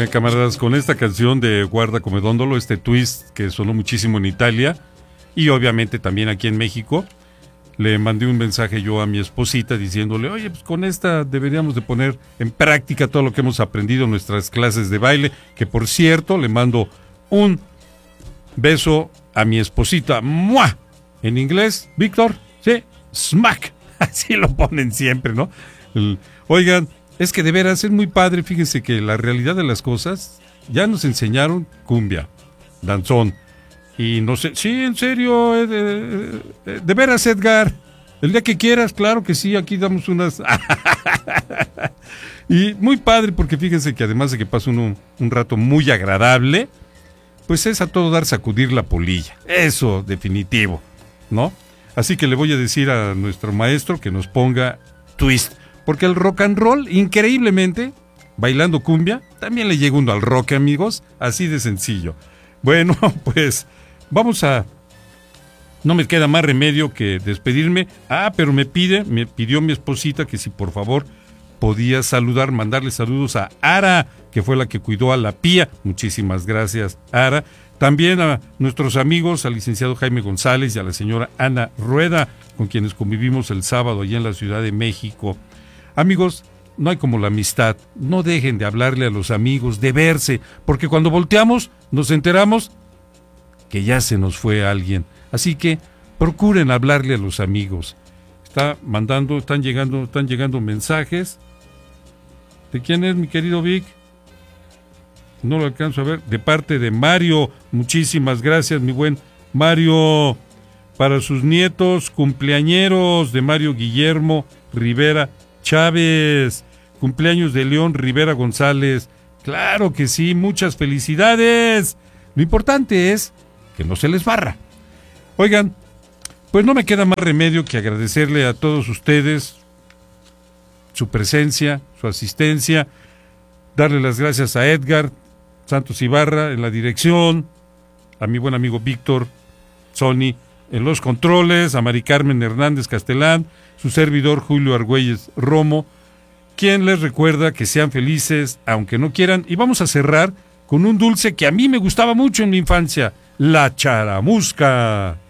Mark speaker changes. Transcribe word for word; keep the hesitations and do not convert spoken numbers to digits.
Speaker 1: Oigan, camaradas, con esta canción de Guarda come dondolo, este twist que sonó muchísimo en Italia y obviamente también aquí en México, le mandé un mensaje yo a mi esposita diciéndole, oye, pues con esta deberíamos de poner en práctica todo lo que hemos aprendido en nuestras clases de baile, que por cierto, le mando un beso a mi esposita, ¡mua! En inglés, Víctor, sí, smack, así lo ponen siempre, ¿no? El, oigan, es que de veras es muy padre, fíjense que la realidad de las cosas, ya nos enseñaron cumbia, danzón, y no sé, sí, en serio, eh, de, de, de veras, Edgar, el día que quieras, claro que sí, aquí damos unas... Y muy padre, porque fíjense que además de que pasa uno un rato muy agradable, pues es a todo dar sacudir la polilla, eso definitivo, ¿no? Así que le voy a decir a nuestro maestro que nos ponga twist, porque el rock and roll, increíblemente, bailando cumbia, también le llega uno al rock, amigos, así de sencillo. Bueno, pues vamos a... No me queda más remedio que despedirme. Ah, pero me pide, me pidió mi esposita que si por favor podía saludar, mandarle saludos a Ara, que fue la que cuidó a la Pía. Muchísimas gracias, Ara. También a nuestros amigos, al licenciado Jaime González y a la señora Ana Rueda, con quienes convivimos el sábado allá en la Ciudad de México. Amigos, no hay como la amistad. No dejen de hablarle a los amigos, de verse, porque cuando volteamos nos enteramos que ya se nos fue alguien. Así que procuren hablarle a los amigos. Está mandando, están llegando, están llegando mensajes. ¿De quién es, mi querido Vic? No lo alcanzo a ver. De parte de Mario. Muchísimas gracias, mi buen Mario. Para sus nietos cumpleañeros de Mario Guillermo Rivera Chávez. Cumpleaños de León Rivera González. Claro que sí, muchas felicidades. Lo importante es que no se les barra. Oigan, pues no me queda más remedio que agradecerle a todos ustedes su presencia, su asistencia, darle las gracias a Edgar Santos Ibarra en la dirección, a mi buen amigo Víctor Sony en los controles, a Mari Carmen Hernández Castelán, su servidor Julio Argüelles Romo, quien les recuerda que sean felices aunque no quieran, y vamos a cerrar con un dulce que a mí me gustaba mucho en mi infancia, la charamusca.